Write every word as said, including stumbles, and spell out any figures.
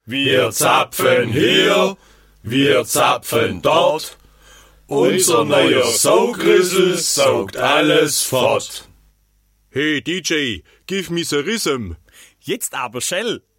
Wir zapfen hier, wir zapfen dort. Unser neuer Saugrüssel saugt alles fort. Hey D J, give me the rhythm. Jetzt aber, Shell.